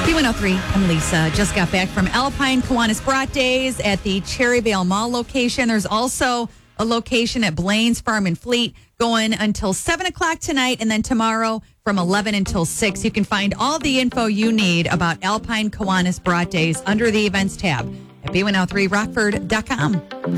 B103, I'm Lisa. Just got back from Alpine Kiwanis Brat Days at the Cherryvale Mall location. There's also a location at Blaine's Farm and Fleet going until 7 o'clock tonight, and then tomorrow from 11 until 6. You can find all the info you need about Alpine Kiwanis Brat Days under the events tab at B103Rockford.com.